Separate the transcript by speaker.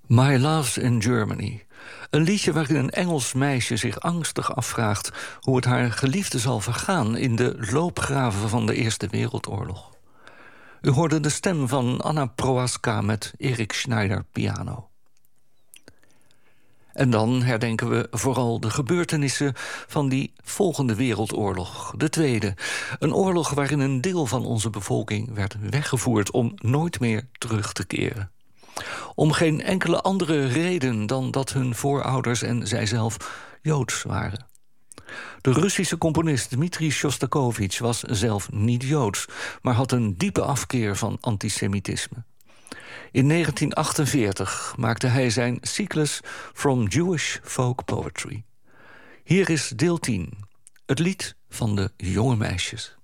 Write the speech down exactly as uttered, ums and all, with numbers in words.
Speaker 1: My Love's in Germany. Een liedje waarin een Engels meisje zich angstig afvraagt hoe het haar geliefde zal vergaan in de loopgraven van de Eerste Wereldoorlog. U hoorde de stem van Anna Prohaska met Erik Schneider piano. En dan herdenken we vooral de gebeurtenissen van die volgende wereldoorlog, de Tweede. Een oorlog waarin een deel van onze bevolking werd weggevoerd om nooit meer terug te keren. Om geen enkele andere reden dan dat hun voorouders en zijzelf Joods waren. De Russische componist Dmitri Shostakovich was zelf niet Joods, maar had een diepe afkeer van antisemitisme. In negentien achtenveertig maakte hij zijn cyclus From Jewish Folk Poetry. Hier is deel tien, het lied van de jonge meisjes.